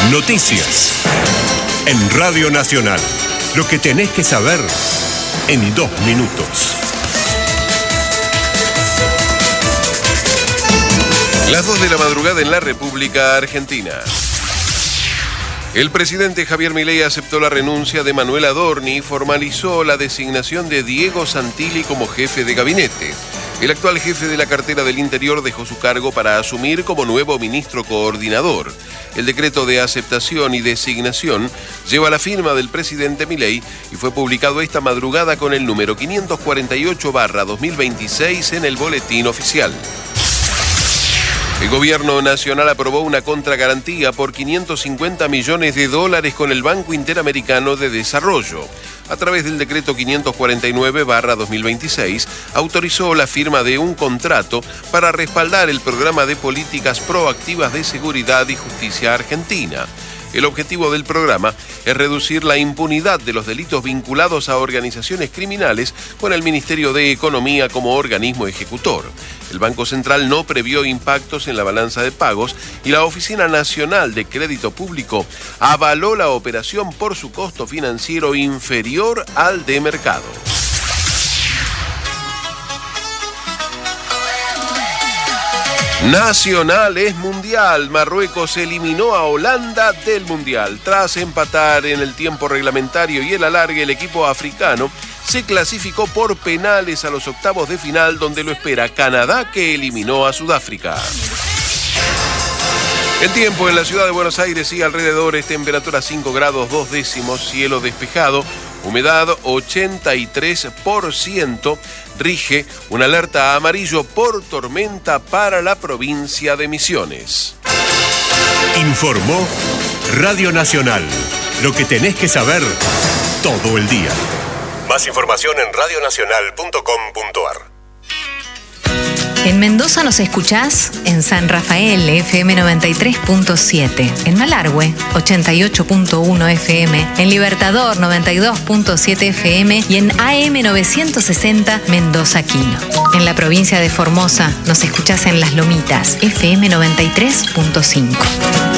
Noticias. En Radio Nacional. Lo que tenés que saber en 2 minutos. Las 2 de la madrugada en la República Argentina. El presidente Javier Milei aceptó la renuncia de Manuel Adorni y formalizó la designación de Diego Santilli como jefe de gabinete. El actual jefe de la cartera del Interior dejó su cargo para asumir como nuevo ministro coordinador. El decreto de aceptación y designación lleva la firma del presidente Milei y fue publicado esta madrugada con el número 548/2026 en el Boletín Oficial. El gobierno nacional aprobó una contragarantía por $550 millones con el Banco Interamericano de Desarrollo. A través del decreto 549/2026, autorizó la firma de un contrato para respaldar el programa de políticas proactivas de seguridad y justicia argentina. El objetivo del programa es reducir la impunidad de los delitos vinculados a organizaciones criminales con el Ministerio de Economía como organismo ejecutor. El Banco Central no previó impactos en la balanza de pagos y la Oficina Nacional de Crédito Público avaló la operación por su costo financiero inferior al de mercado. Nacional es mundial. Marruecos eliminó a Holanda del mundial. Tras empatar en el tiempo reglamentario y el alargue, el equipo africano se clasificó por penales a los octavos de final, donde lo espera Canadá, que eliminó a Sudáfrica. El tiempo en la ciudad de Buenos Aires y alrededores: temperatura 5 grados 2 décimos, cielo despejado, humedad 83%, rige una alerta amarillo por tormenta para la provincia de Misiones. Informó Radio Nacional. Lo que tenés que saber todo el día. Más información en radionacional.com.ar. En Mendoza nos escuchás en San Rafael, FM 93.7, en Malargüe, 88.1 FM, en Libertador, 92.7 FM y en AM 960 Mendoza Quino. En la provincia de Formosa nos escuchás en Las Lomitas, FM 93.5.